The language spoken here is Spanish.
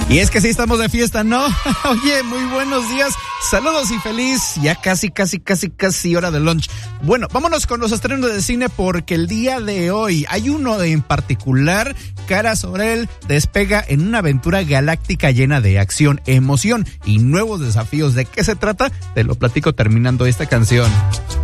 Y es que sí estamos de fiesta, ¿no? Oye, muy buenos días, saludos y feliz, ya casi hora de lunch. Bueno, vámonos con los estrenos de cine porque el día de hoy hay uno en particular, Kara Zor-El despega en una aventura galáctica llena de acción, emoción y nuevos desafíos. ¿De qué se trata? Te lo platico terminando esta canción.